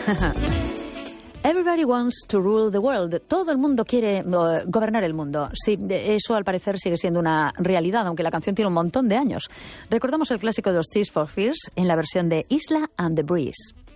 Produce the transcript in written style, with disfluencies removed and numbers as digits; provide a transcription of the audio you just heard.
Everybody wants to rule the world. Todo el mundo quiere gobernar el mundo. Sí, eso al parecer sigue siendo una realidad, aunque la canción tiene un montón de años. Recordamos el clásico de los Tears for Fears en la versión de Isla and the Breeze.